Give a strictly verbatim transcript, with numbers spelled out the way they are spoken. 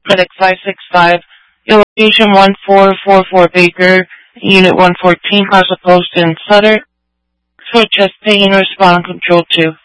Clinic five six five, your location one four four four Baker, Unit one fourteen, Casa Post in Sutter, for chest pain or spinal control two.